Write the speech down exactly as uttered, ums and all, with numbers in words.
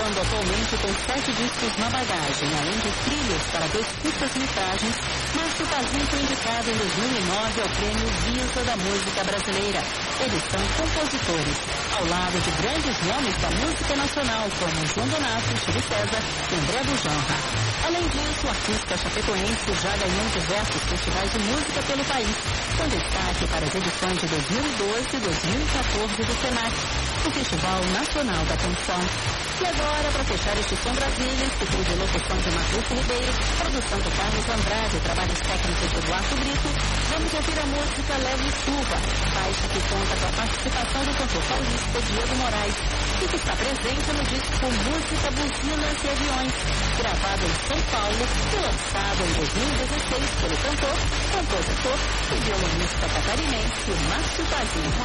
Atuando atualmente com sete discos na bagagem, além de trilhas para dois curtas-metragens, Márcio Pazinho foi indicado em dois mil e nove ao Prêmio Visa da Música Brasileira. Eles são compositores, ao lado de grandes nomes da música nacional, como João Donato, Chico César e André Bujanra. Além disso, o artista chapecoense já ganhou diversos festivais de música pelo país, com destaque para as edições de dois mil e doze e dois mil e quatorze do SENAC, o Festival Nacional da Canção. E agora, para fechar este Som Brasília, que teve locução de Marcos Ribeiro, produção de Carlos Andrade, trabalhos técnicos de Eduardo Brito, vamos ouvir a música Leve Chuva, faixa que conta com a participação do cantor paulista Diego Moraes, e que está presente no disco Música, Buzinas e Aviões, gravado em São Paulo e lançado em dois mil e dezesseis pelo cantor, compositor e violonista catarinense Márcio Pazinho.